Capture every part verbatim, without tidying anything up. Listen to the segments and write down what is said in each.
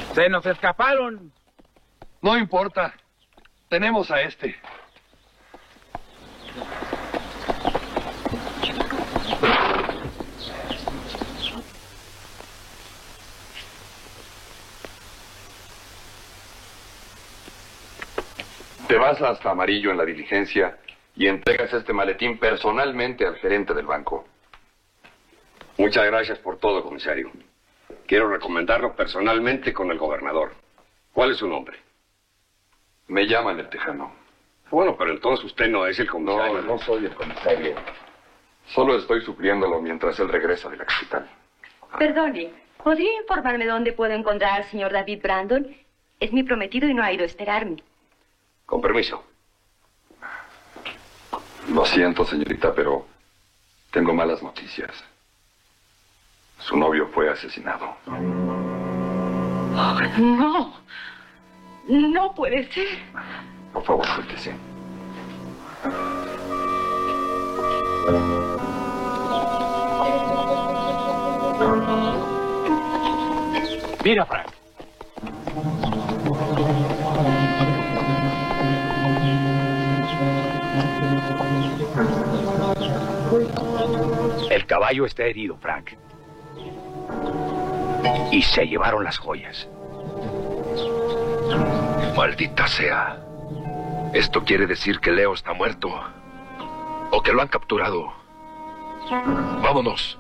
Se nos escaparon. No importa. Tenemos a este. Te vas hasta Amarillo en la diligencia y entregas este maletín personalmente al gerente del banco. Muchas gracias por todo, comisario. Quiero recomendarlo personalmente con el gobernador. ¿Cuál es su nombre? Me llaman el Tejano. Bueno, pero entonces usted no es el comisario. No, no soy el comisario. Solo estoy supliéndolo mientras él regresa de la capital. Perdone, ¿podría informarme dónde puedo encontrar al señor David Brandon? Es mi prometido y no ha ido a esperarme. Con permiso. Lo siento, señorita, pero tengo malas noticias. Su novio fue asesinado. Oh, no. No puede ser. Por favor, suéltese. Mira, Frank. El caballo está herido, Frank. Y se llevaron las joyas. Maldita sea. Esto quiere decir que Leo está muerto. O que lo han capturado. Vámonos.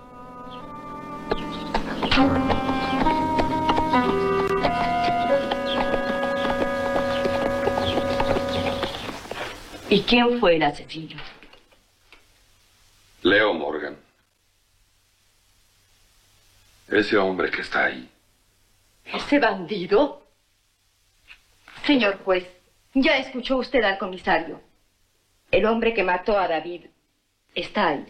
¿Y quién fue el asesino? Leo Morgan. Ese hombre que está ahí. ¿Ese bandido? Señor juez, ya escuchó usted al comisario. El hombre que mató a David está ahí.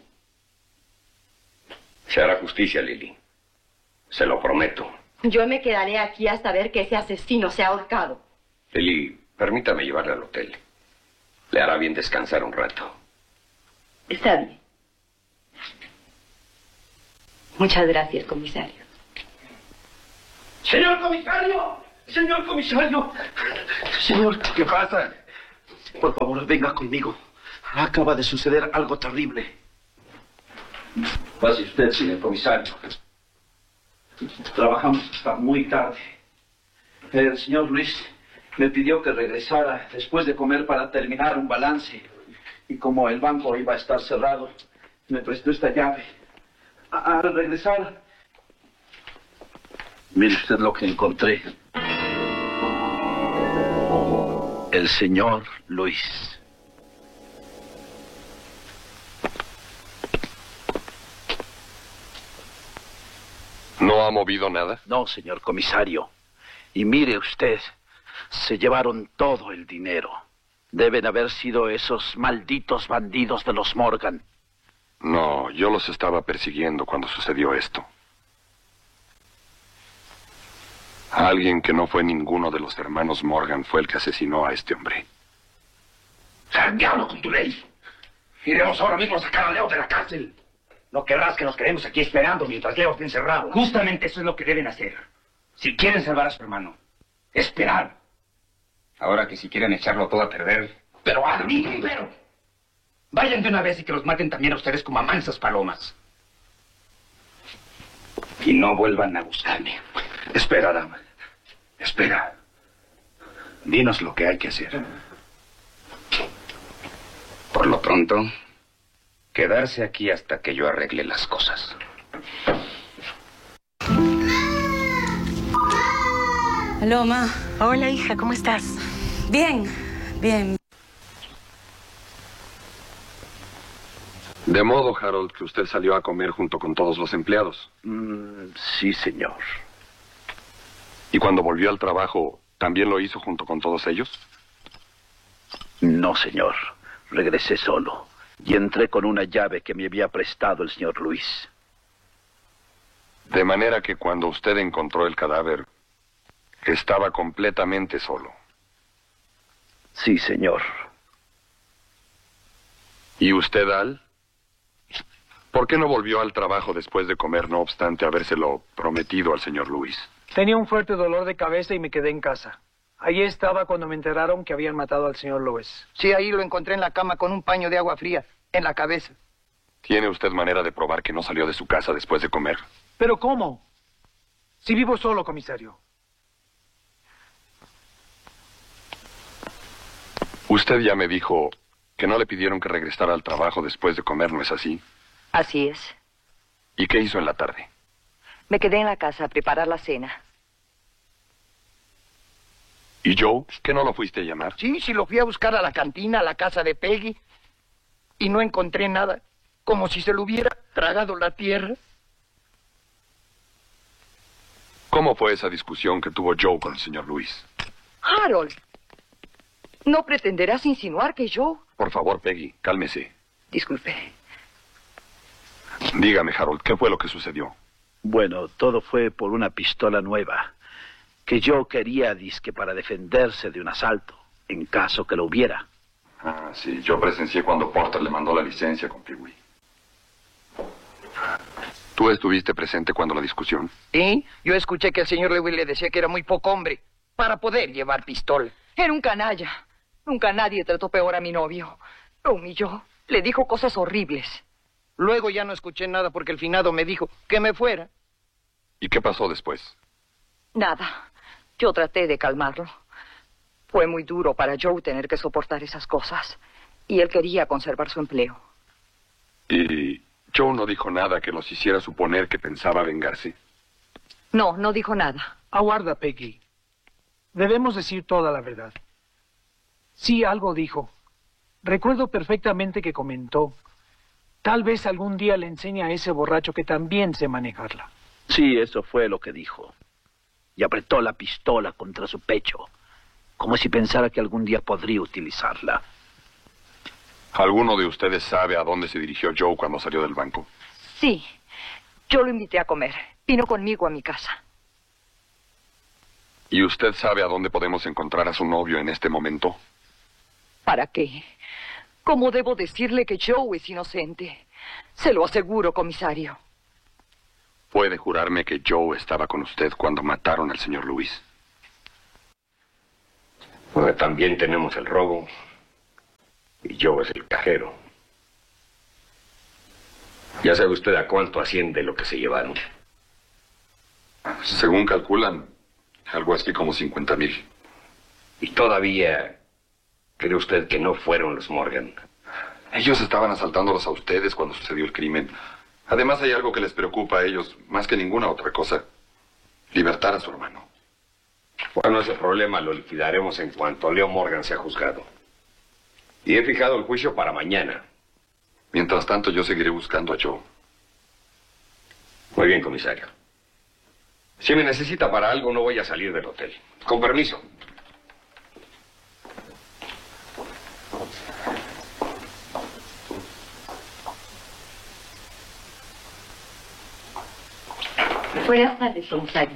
Se hará justicia, Lily. Se lo prometo. Yo me quedaré aquí hasta ver que ese asesino se ha ahorcado. Lily, permítame llevarle al hotel. Le hará bien descansar un rato. Está bien. Muchas gracias, comisario. ¡Señor comisario! ¡Señor comisario! Señor, ¿Qué pasa? por favor, venga conmigo. Acaba de suceder algo terrible. Pase usted, señor comisario. Trabajamos hasta muy tarde. El señor Luis me pidió que regresara después de comer para terminar un balance. Y como el banco iba a estar cerrado, me prestó esta llave. A- Al regresar, mire usted lo que encontré. El señor Luis. ¿No ha movido nada? No, señor comisario. Y mire usted, se llevaron todo el dinero. Deben haber sido esos malditos bandidos de los Morgan. No, yo los estaba persiguiendo cuando sucedió esto. Alguien que no fue ninguno de los hermanos Morgan fue el que asesinó a este hombre. ¡Al diablo con tu ley! Iremos ahora mismo a sacar a Leo de la cárcel. No querrás que nos quedemos aquí esperando mientras Leo esté encerrado. Justamente eso es lo que deben hacer. Si quieren salvar a su hermano, esperar. Ahora que si quieren echarlo todo a perder... Pero a mí primero. Vayan de una vez y que los maten también a ustedes como a mansas palomas. Y no vuelvan a buscarme. Espera, dama. Espera. Dinos lo que hay que hacer. Por lo pronto, quedarse aquí hasta que yo arregle las cosas. Aló, ma. Hola, hija, ¿cómo estás? Bien, bien. De modo, Harold, que usted salió a comer junto con todos los empleados. Mm, sí, señor. ¿Y cuando volvió al trabajo, también lo hizo junto con todos ellos? No, señor. Regresé solo y entré con una llave que me había prestado el señor Luis. De manera que cuando usted encontró el cadáver, estaba completamente solo. Sí, señor. ¿Y usted, Al? ¿Por qué no volvió al trabajo después de comer, no obstante habérselo prometido al señor Luis? Tenía un fuerte dolor de cabeza y me quedé en casa. Allí estaba cuando me enteraron que habían matado al señor Luis. Sí, ahí lo encontré en la cama con un paño de agua fría en la cabeza. ¿Tiene usted manera de probar que no salió de su casa después de comer? ¿Pero cómo? Si vivo solo, comisario. Usted ya me dijo que no le pidieron que regresara al trabajo después de comer, ¿no es así? Así es. ¿Y qué hizo en la tarde? Me quedé en la casa a preparar la cena. ¿Y Joe? ¿Que no lo fuiste a llamar? Sí, sí, lo fui a buscar a la cantina, a la casa de Peggy, y no encontré nada, como si se lo hubiera tragado la tierra. ¿Cómo fue esa discusión que tuvo Joe con el señor Luis? Harold, ¿no pretenderás insinuar que yo...? Por favor, Peggy, cálmese. Disculpe. Dígame, Harold, ¿qué fue lo que sucedió? Bueno, todo fue por una pistola nueva que yo quería, disque, para defenderse de un asalto, en caso que lo hubiera. Ah, sí, yo presencié cuando Porter le mandó la licencia con Pee-wee. ¿Tú estuviste presente cuando la discusión? Sí, yo escuché que el señor Lewis le decía que era muy poco hombre para poder llevar pistola. Era un canalla. Nunca nadie trató peor a mi novio. Lo humilló. Le dijo cosas horribles. Luego ya no escuché nada porque el finado me dijo que me fuera. ¿Y qué pasó después? Nada. Yo traté de calmarlo. Fue muy duro para Joe tener que soportar esas cosas. Y él quería conservar su empleo. ¿Y Joe no dijo nada que nos hiciera suponer que pensaba vengarse? No, no dijo nada. Aguarda, Peggy. Debemos decir toda la verdad. Sí, algo dijo. Recuerdo perfectamente que comentó: tal vez algún día le enseñe a ese borracho que también sé manejarla. Sí, eso fue lo que dijo. Y apretó la pistola contra su pecho, como si pensara que algún día podría utilizarla. ¿Alguno de ustedes sabe a dónde se dirigió Joe cuando salió del banco? Sí. Yo lo invité a comer. Vino conmigo a mi casa. ¿Y usted sabe a dónde podemos encontrar a su novio en este momento? ¿Para qué? ¿Cómo debo decirle que Joe es inocente? Se lo aseguro, comisario. ¿Puede jurarme que Joe estaba con usted cuando mataron al señor Luis? Bueno, también tenemos el robo. Y Joe es el cajero. Ya sabe usted a cuánto asciende lo que se llevaron. Según calculan, algo así como cincuenta mil. Y todavía cree usted que no fueron los Morgan. Ellos estaban asaltándolos a ustedes cuando sucedió el crimen. Además hay algo que les preocupa a ellos más que ninguna otra cosa: libertar a su hermano. Bueno, ese problema lo liquidaremos en cuanto Leo Morgan sea juzgado. Y he fijado el juicio para mañana. Mientras tanto, yo seguiré buscando a Joe. Muy bien, comisario. Si me necesita para algo, no voy a salir del hotel. Con permiso. Buenas tardes, comisario.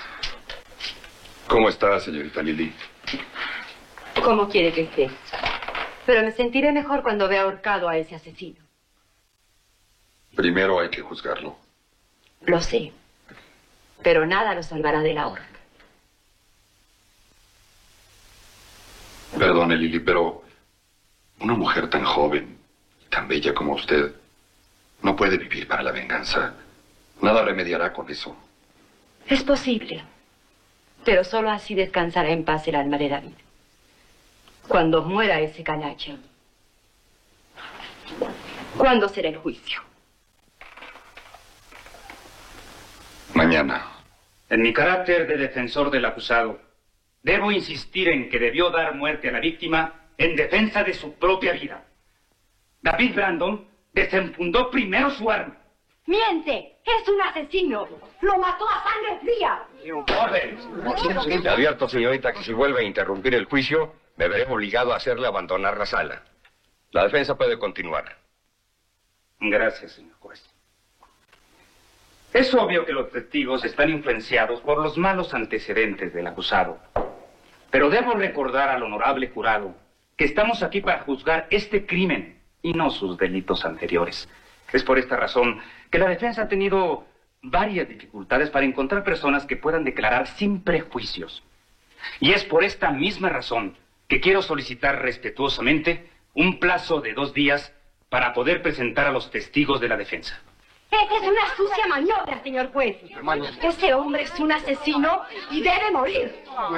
¿Cómo está, señorita Lily? ¿Cómo quiere que esté? Pero me sentiré mejor cuando vea ahorcado a ese asesino. Primero hay que juzgarlo. Lo sé. Pero nada lo salvará de la horca. Perdone, Lily, pero una mujer tan joven, tan bella como usted, no puede vivir para la venganza. Nada remediará con eso. Es posible. Pero solo así descansará en paz el alma de David. Cuando muera ese canalla. ¿Cuándo será el juicio? Mañana. En mi carácter de defensor del acusado, debo insistir en que debió dar muerte a la víctima en defensa de su propia vida. David Brandon desenfundó primero su arma. ¡Miente! ¡Es un asesino! ¡Lo mató a sangre fría! Le advierto, señorita, que si vuelve a interrumpir el juicio, me veré obligado a hacerle abandonar la sala. La defensa puede continuar. Gracias, señor juez. Es obvio que los testigos están influenciados por los malos antecedentes del acusado. Pero debo recordar al honorable jurado que estamos aquí para juzgar este crimen y no sus delitos anteriores. Es por esta razón que la defensa ha tenido varias dificultades para encontrar personas que puedan declarar sin prejuicios. Y es por esta misma razón que quiero solicitar respetuosamente un plazo de dos días para poder presentar a los testigos de la defensa. Es una sucia maniobra, señor juez. Ese hombre es un asesino y debe morir.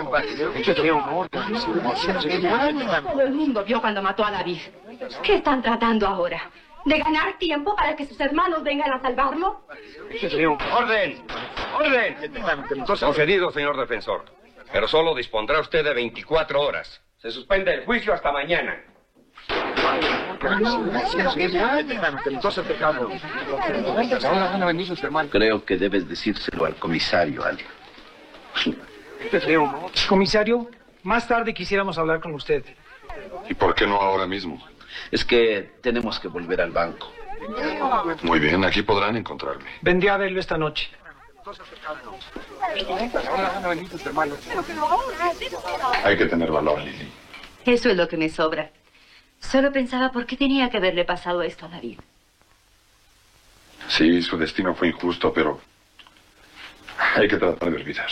Todo el mundo vio cuando mató a David. ¿Qué están tratando ahora? ¿De ganar tiempo para que sus hermanos vengan a salvarlo? ¡Orden! ¡Orden! Concedido, señor defensor. Pero solo dispondrá usted de veinticuatro horas. Se suspende el juicio hasta mañana. Creo que debes decírselo al comisario, Ali. Comisario, más tarde quisiéramos hablar con usted. ¿Y por qué no ahora mismo? Es que tenemos que volver al banco. Muy bien, aquí podrán encontrarme. Vendré a verlo esta noche. Hay que tener valor, Lily. Eso es lo que me sobra. Solo pensaba por qué tenía que haberle pasado esto a David. Sí, su destino fue injusto, pero hay que tratar de olvidar.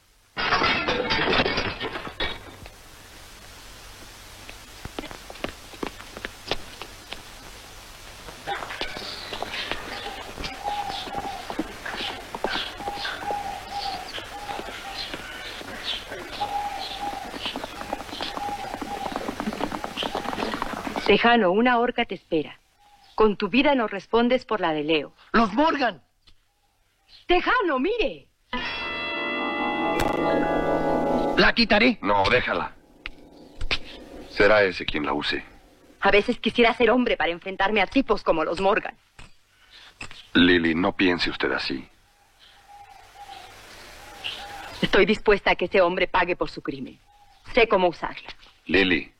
Tejano, una horca te espera. Con tu vida nos respondes por la de Leo. ¡Los Morgan! Tejano, mire. La quitaré. No, déjala. Será ese quien la use. A veces quisiera ser hombre para enfrentarme a tipos como los Morgan. Lily, no piense usted así. Estoy dispuesta a que ese hombre pague por su crimen. Sé cómo usarla. Lily.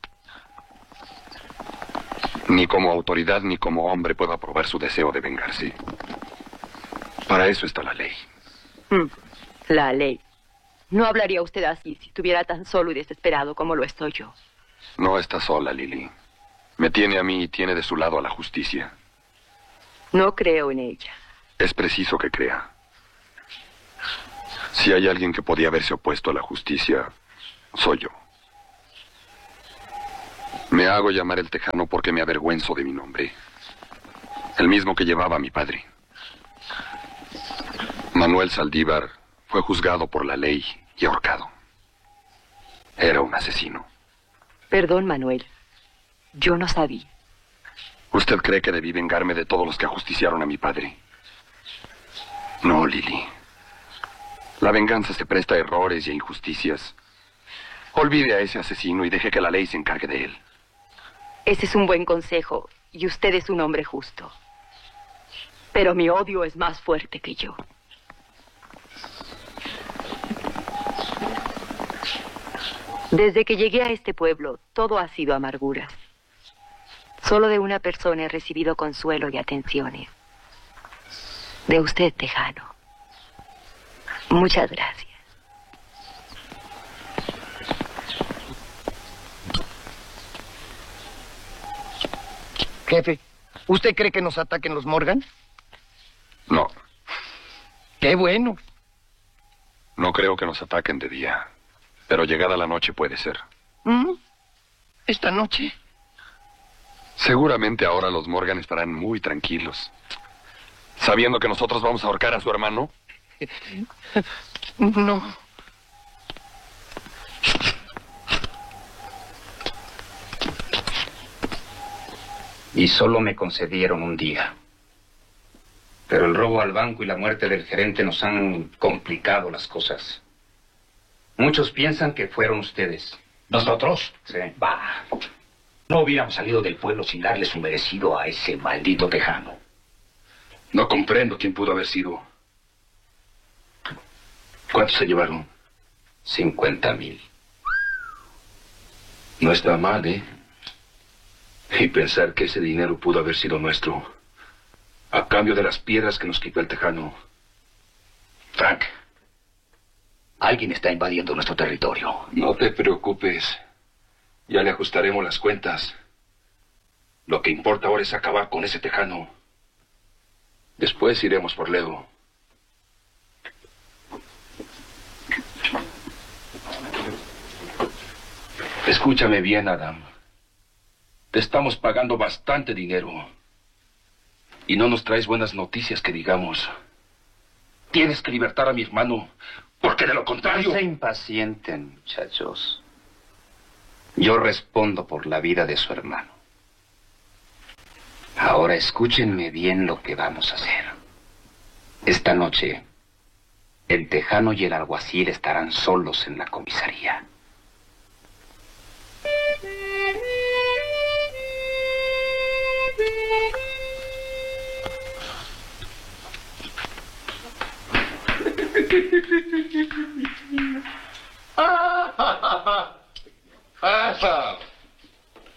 Ni como autoridad ni como hombre puedo aprobar su deseo de vengarse. Para eso está la ley. Mm, la ley. No hablaría usted así si estuviera tan solo y desesperado como lo estoy yo. No está sola, Lily. Me tiene a mí y tiene de su lado a la justicia. No creo en ella. Es preciso que crea. Si hay alguien que podía haberse opuesto a la justicia, soy yo. Me hago llamar el Tejano porque me avergüenzo de mi nombre. El mismo que llevaba a mi padre. Manuel Saldívar fue juzgado por la ley y ahorcado. Era un asesino. Perdón, Manuel. Yo no sabía. ¿Usted cree que debí vengarme de todos los que ajusticiaron a mi padre? No, Lily. La venganza se presta a errores y a injusticias. Olvide a ese asesino y deje que la ley se encargue de él. Ese es un buen consejo, y usted es un hombre justo. Pero mi odio es más fuerte que yo. Desde que llegué a este pueblo, todo ha sido amarguras. Solo de una persona he recibido consuelo y atenciones. De usted, Tejano. Muchas gracias. Jefe, ¿usted cree que nos ataquen los Morgan? No. ¡Qué bueno! No creo que nos ataquen de día. Pero llegada la noche puede ser. ¿Mm? ¿Esta noche? Seguramente ahora los Morgan estarán muy tranquilos. ¿Sabiendo que nosotros vamos a ahorcar a su hermano? No. Y solo me concedieron un día. Pero el robo al banco y la muerte del gerente nos han complicado las cosas. Muchos piensan que fueron ustedes. ¿Nosotros? Sí. Bah, no hubiéramos salido del pueblo sin darle su merecido a ese maldito Tejano. No comprendo quién pudo haber sido. ¿Cuántos se llevaron? Cincuenta mil. No está mal, ¿eh? Y pensar que ese dinero pudo haber sido nuestro, a cambio de las piedras que nos quitó el Tejano. Frank, alguien está invadiendo nuestro territorio. No te preocupes. Ya le ajustaremos las cuentas. Lo que importa ahora es acabar con ese Tejano. Después iremos por Leo. Escúchame bien, Adam. Te estamos pagando bastante dinero. Y no nos traes buenas noticias que digamos. Tienes que libertar a mi hermano, porque de lo contrario... No se impacienten, muchachos. Yo respondo por la vida de su hermano. Ahora escúchenme bien lo que vamos a hacer. Esta noche, el tejano y el alguacil estarán solos en la comisaría.